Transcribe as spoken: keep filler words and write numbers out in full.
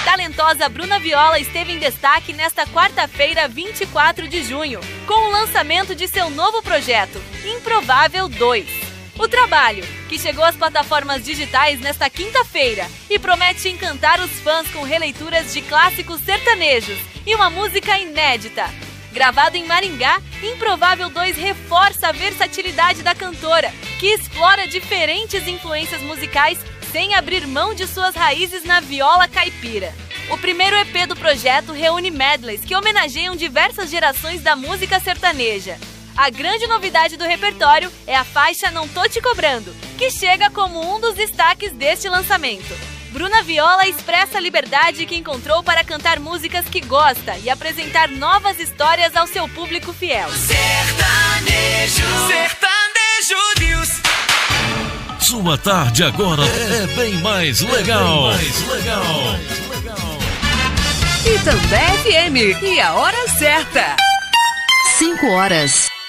talentosa Bruna Viola esteve em destaque nesta quarta-feira, vinte e quatro de junho, com o lançamento de seu novo projeto, Improvável dois. O trabalho, que chegou às plataformas digitais nesta quinta-feira e promete encantar os fãs com releituras de clássicos sertanejos e uma música inédita. Gravado em Maringá, Improvável dois reforça a versatilidade da cantora, que explora diferentes influências musicais sem abrir mão de suas raízes na viola caipira. O primeiro E P do projeto reúne medleys que homenageiam diversas gerações da música sertaneja. A grande novidade do repertório é a faixa Não Tô Te Cobrando, que chega como um dos destaques deste lançamento. Bruna Viola expressa a liberdade que encontrou para cantar músicas que gosta e apresentar novas histórias ao seu público fiel. Sertanejo, Sertanejo News. Sua tarde agora é bem mais legal. É bem mais legal. Itambé F M e a hora certa. cinco horas.